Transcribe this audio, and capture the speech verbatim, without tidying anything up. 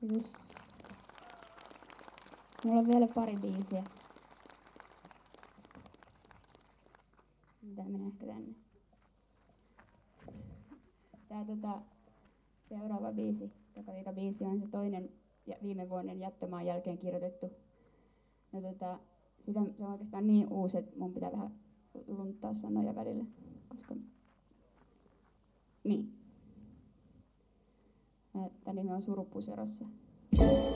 Kiitos. Mulla on vielä pari biisiä. Tää menee ehkä tänne. Tää tota, seuraava biisi, Takaviika biisi on se toinen ja viime vuoden Jättömaan jälkeen kirjoitettu. Ja tota, sitä, se on oikeastaan niin uusi, että mun pitää vähän lunttaa sanoja välillä, koska niin. Tää nimi on Surupuserossa.